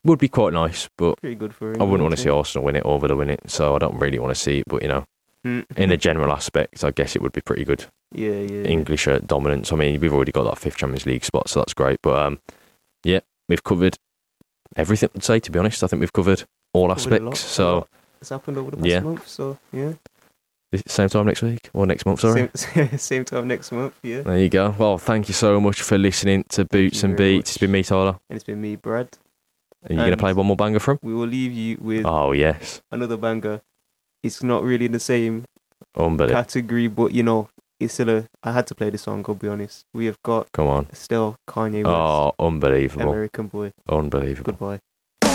would be quite nice, but Pretty good for I England. wouldn't want to see Arsenal win it over the win it, so I don't really want to see it. But, in a general aspect, I guess it would be pretty good. Yeah. English dominance. I mean, we've already got that 5th Champions League spot, so that's great. But, we've covered everything, I'd say, to be honest. I think we've covered all aspects. So it's happened over the past month, so yeah. Same time next week? Or next month, sorry? Same time next month, yeah. There you go. Well, thank you so much for listening to Boots and Beats. It's been me, Tyler. And it's been me, Brad. Are you going to play one more banger from? We will leave you with another banger. It's not really in the same Unbelievable. category, but it's still I had to play the song, I'll be honest. We have got Come on. still Kanye West. Oh, unbelievable. American Boy. Unbelievable. Goodbye.